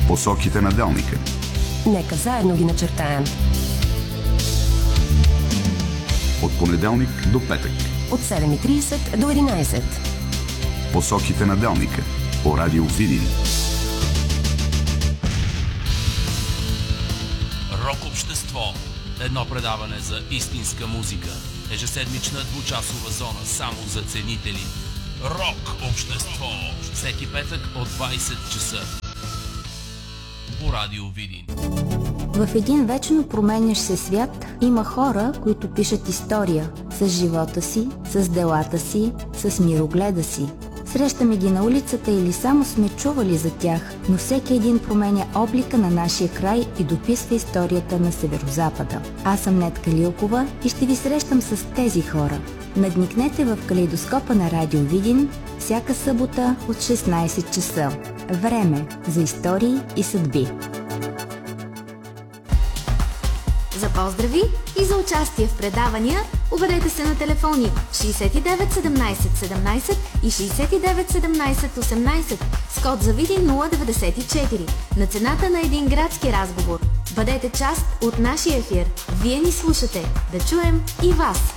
Посоките на делника. Нека заедно ги начертаем. От понеделник до петък. От 7:30 до 11. Посоките на делника. По радио Видин. Рок общество. Едно предаване за истинска музика. Ежеседмична двучасова зона само за ценители. Рок общество. Всеки петък от 20 часа. По радио Видин. В един вечно променящ се свят има хора, които пишат история с живота си, с делата си, с мирогледа си. Срещаме ги на улицата или само сме чували за тях, но всеки един променя облика на нашия край и дописва историята на Северозапада. Аз съм Нетка Лилкова и ще ви срещам с тези хора. Надникнете в калейдоскопа на Радио Видин всяка събота от 16 часа. Време за истории и съдби. За поздрави и за участие в предавания обадете се на телефони 69 17 17 и 69 17 18 с код за Видин 094 на цената на един градски разговор. Бъдете част от нашия ефир. Вие ни слушате. Да чуем и вас!